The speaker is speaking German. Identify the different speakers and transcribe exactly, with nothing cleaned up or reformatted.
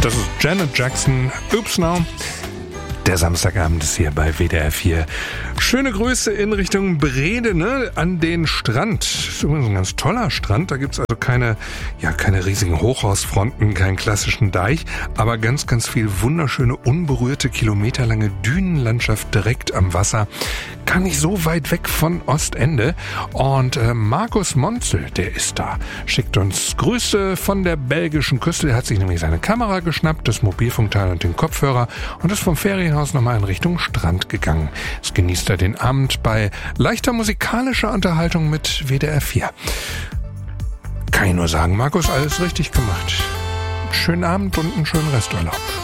Speaker 1: Das ist Janet Jackson. Oops Now. Der Samstagabend ist hier bei W D R vier. Schöne Grüße in Richtung Brede, ne, an den Strand. Das ist übrigens ein ganz toller Strand. Da gibt's also keine, ja, keine riesigen Hochhausfronten, keinen klassischen Deich, aber ganz, ganz viel wunderschöne, unberührte, kilometerlange Dünenlandschaft direkt am Wasser. Gar nicht so weit weg von Ostende. Und äh, Markus Monzel, der ist da, schickt uns Grüße von der belgischen Küste. Der hat sich nämlich seine Kamera geschnappt, das Mobilfunkteil und den Kopfhörer und ist vom Ferienhaus nochmal in Richtung Strand gegangen. Es genießt er den Abend bei leichter musikalischer Unterhaltung mit W D R vier. Kann ich nur sagen, Markus, alles richtig gemacht. Schönen Abend und einen schönen Resturlaub.